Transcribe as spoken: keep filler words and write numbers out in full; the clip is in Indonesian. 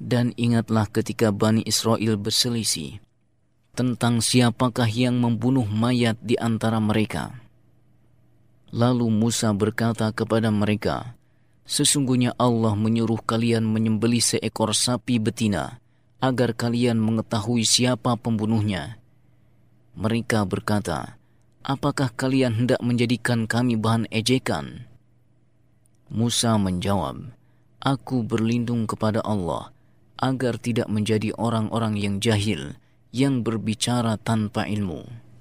Dan ingatlah ketika Bani Israel berselisih tentang siapakah yang membunuh mayat di antara mereka. Lalu Musa berkata kepada mereka, sesungguhnya Allah menyuruh kalian menyembelih seekor sapi betina agar kalian mengetahui siapa pembunuhnya. Mereka berkata, apakah kalian hendak menjadikan kami bahan ejekan? Musa menjawab, aku berlindung kepada Allah agar tidak menjadi orang-orang yang jahil yang berbicara tanpa ilmu.